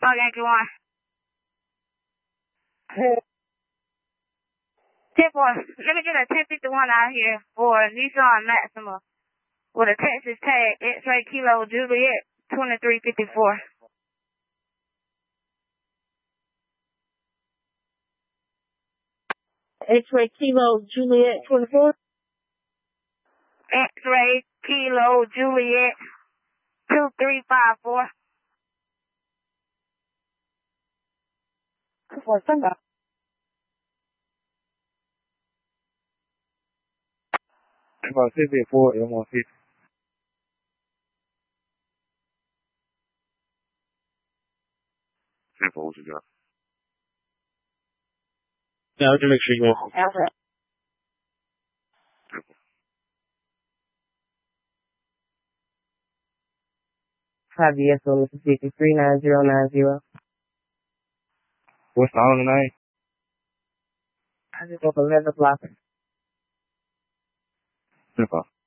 Park Yankee 1. 10-4. Let me get a 1051 out here for Nissan Maxima with a Texas tag, X-ray Kilo Juliet 2354. X-ray Kilo Juliet 24. X-ray Kilo Juliet 2354. For Sunday. About 54 M150. Simple, what you got? Yeah, I can make sure you go. Alpha. Javier on Mississippi 39090. What's the owner name? I just want a leather blocker. Simple.